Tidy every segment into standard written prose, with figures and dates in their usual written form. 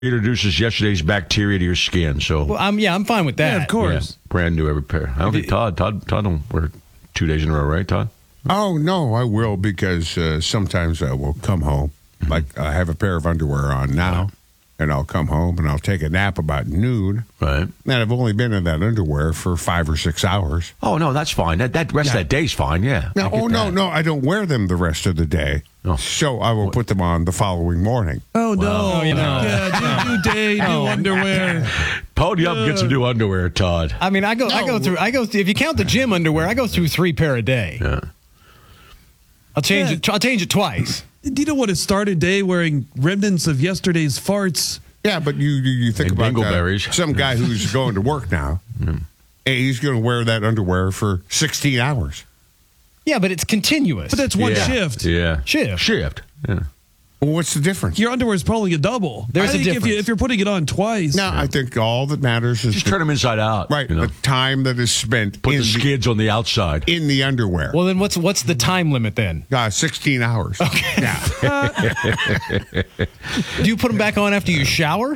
introduces yesterday's bacteria to your skin. So, Well, I'm fine with that. Yeah, of course. brand new every pair. I don't think Todd don't wear 2 days in a row, right, Todd? Oh, no, I will because sometimes I will come home. Like I have a pair of underwear on now, and I'll come home and I'll take a nap about noon. Right. And I've only been in that underwear for 5 or 6 hours. Oh, no, that's fine. That rest of that day's fine, yeah. Now, I get that. no, I don't wear them the rest of the day. Oh. So I will put them on the following morning. Oh, no. Oh, you know. Yeah, new day, new underwear. Pony up and get some new underwear, Todd. I mean, I go through. If you count the gym underwear, I go through 3 pair a day. Yeah. I'll change it. I'll change it twice. Do you don't want to start a day wearing remnants of yesterday's farts? Yeah, but you think And about dingleberries. some guy who's going to work now, and he's going to wear that underwear for 16 hours. Yeah, but it's continuous. But that's one Yeah. shift. Yeah. Shift. Yeah. Well, what's the difference? Your underwear is probably a double. There's I a think difference. If you're putting it on twice. No, I think all that matters is Just turn them inside out. right, You know? the time that is spent Put in the skids on the outside. in the underwear. Well, then what's the time limit then? 16 hours. Okay. Yeah. Do you put them back on after you shower?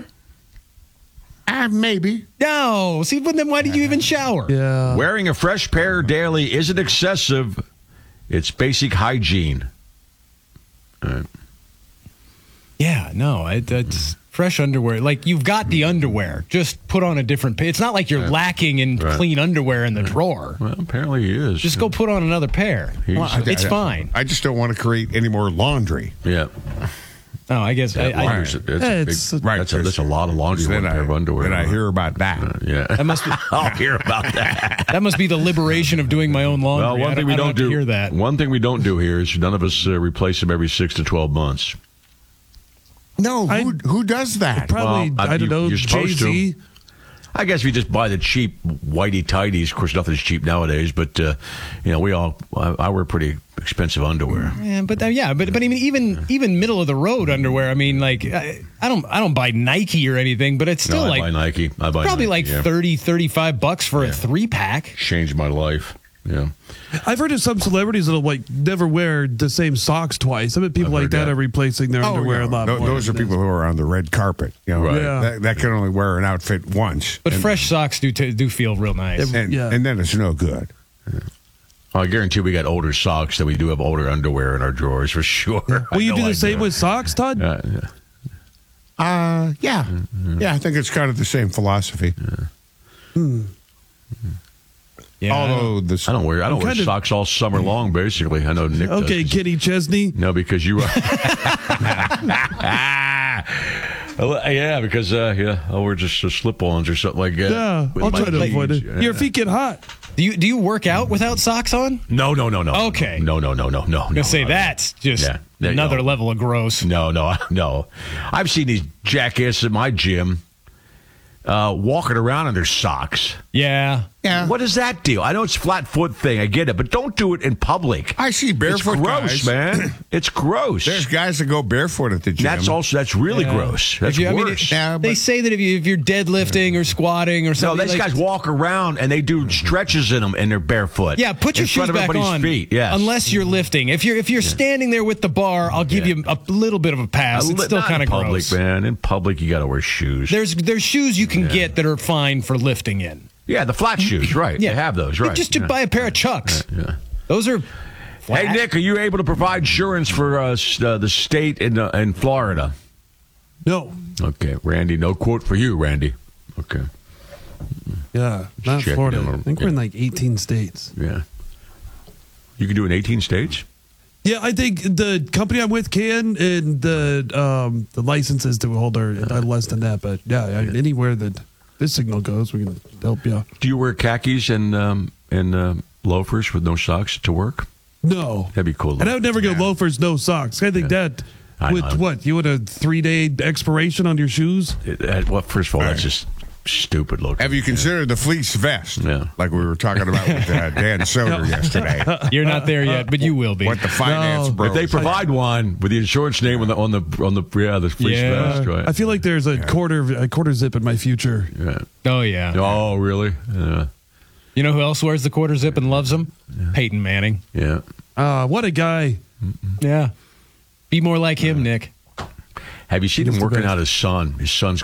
Maybe. No. See, but then why do you even shower? Yeah. Wearing a fresh pair daily isn't excessive. It's basic hygiene. All right. Yeah, no, it's fresh underwear. Like, you've got the underwear. Just put on a different pair. It's not like you're lacking in clean underwear in the drawer. Well, apparently he is. Just go put on another pair. It's fine. I just don't want to create any more laundry. Yeah. Oh, I guess Laundry's- It's- that's a lot of laundry. Then One pair of underwear. Then I hear about that. Yeah. that must be I'll hear about that. that must be the liberation of doing my own laundry. Well, one thing we I don't don't have to do. hear that. One thing we don't do here is none of us replace them every 6 to 12 months. No, who does that? Probably, Well, I don't know, you're supposed to. Jay-Z. I guess we just buy the cheap whitey tighties. Of course, nothing's cheap nowadays, but I wear pretty expensive underwear. Yeah, but I mean, even middle of the road underwear. I mean, like I don't buy Nike or anything, but it's still I like buy Nike. I buy probably Nike, like $30-$35 for a 3-pack. Changed my life. Yeah. I've heard of some celebrities that'll like never wear the same socks twice. I bet people I've like heard that that. are replacing their underwear a lot more. Those are than people who are on the red carpet. You know, Right. Yeah. that can only wear an outfit once. But fresh socks do feel real nice. and, Yeah. and then it's no good. I guarantee we got older socks than we do have older underwear in our drawers for sure. Will you I do know the I same with socks, Todd? Yeah. Yeah. Yeah, I think it's kind of the same philosophy. Yeah, Although I don't wear kind of- socks all summer long. Basically, I know Nick. Okay, does. Kenny Chesney. No, because you. Yeah, because I'll wear just slip-ons or something like that. Yeah, with I'll my try to avoid it. jeans. Your feet get hot. do you work out without socks on? No. Okay. No. I say that's just Yeah. another No. level of gross. No. I've seen these jackasses at my gym walking around in their socks. Yeah. Yeah. What is that deal? I know it's a flat foot thing. I get it, but don't do it in public. I see barefoot It's gross, guys. man. It's gross. There's guys that go barefoot at the gym. That's really gross. That's I mean, worse. Yeah, they but- say that if you're deadlifting or squatting or No, something, these guys walk around and they do stretches in them and they're barefoot. yeah, put your in front shoes of back everybody's on. feet. Yes. Unless you're lifting. If you're standing there with the bar, I'll give you a little bit of a pass. It's still Not kind in of public, gross. man. In public, you got to wear shoes. There's shoes you can get that are fine for lifting in. Yeah, the flat shoes, right? Yeah. They have those, right? Just Yeah. buy a pair of Chucks. Yeah. Those are flat. Hey, Nick, are you able to provide insurance for the state in Florida? No. Okay, Randy, no quote for you, Randy. Okay, Yeah, not Check Florida. in on- I think we're in like 18 states. yeah. You can do it in 18 states? Yeah, I think the company I'm with can, and the licenses to hold are less than that. But yeah, anywhere that this signal goes, we can help you. Do you wear khakis and loafers with no socks to work? No. That'd be cool. And I would never go loafers, no socks. I think that I with know. what? You had a 3-day expiration on your shoes? Well, first of all, that's just stupid looking. Have you considered the fleece vest? Yeah. Like we were talking about with Dan Soder yesterday. You're not there yet, but you will be. What the finance No. bros. If they provide one with the insurance name on the fleece Yeah. vest, right? I feel like there's a quarter zip in my future. Yeah. Oh, yeah. Oh, really? Yeah. You know who else wears the quarter zip and loves them? Peyton Manning. Yeah. What a guy. Yeah. Be more like him, Nick. Have you seen him He's the working best. out his son? His son's